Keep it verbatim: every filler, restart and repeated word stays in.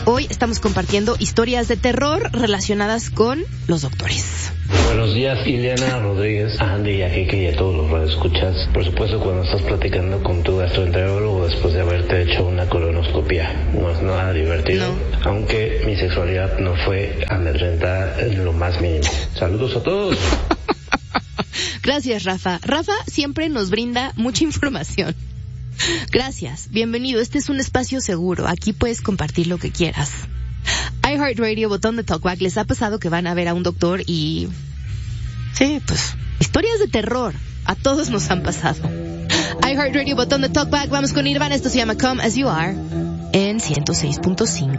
Hoy estamos compartiendo historias de terror relacionadas con los doctores. Buenos días, Ileana Rodríguez, a Andy y a Kike y a todos los radioescuchas. Por supuesto, cuando estás platicando con tu gastroenterólogo después de haberte hecho una colonoscopia, no es nada divertido, no. Aunque mi sexualidad no fue amedrentada en lo más mínimo. Saludos a todos. Gracias, Rafa. Rafa siempre nos brinda mucha información. Gracias, bienvenido. Este es un espacio seguro. Aquí puedes compartir lo que quieras. iHeartRadio, botón de Talkback. ¿Les ha pasado que van a ver a un doctor y... sí, pues, historias de terror? A todos nos han pasado. iHeartRadio, botón de Talkback. Vamos con Nirvana. Esto se llama Come As You Are en ciento seis punto cinco.